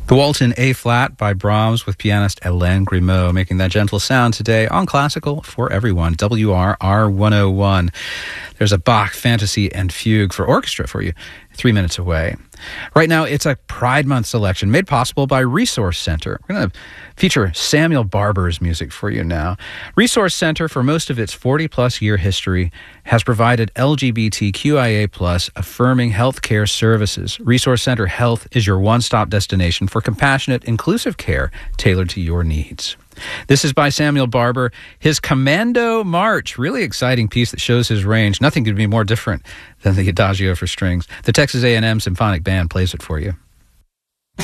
The Waltz in A-flat by Brahms with pianist Hélène Grimaud, making that gentle sound today on Classical for Everyone, WRR 101. There's a Bach Fantasy and Fugue for orchestra for you, 3 minutes away. Right now, it's a Pride Month selection made possible by Resource Center. We're going to feature Samuel Barber's music for you now. Resource Center, for most of its 40-plus year history, has provided LGBTQIA+ affirming healthcare services. Resource Center Health is your one-stop destination for compassionate, inclusive care tailored to your needs. This is by Samuel Barber. His Commando March, really exciting piece that shows his range. Nothing could be more different than the Adagio for strings. The Texas A&M Symphonic Band plays it for you.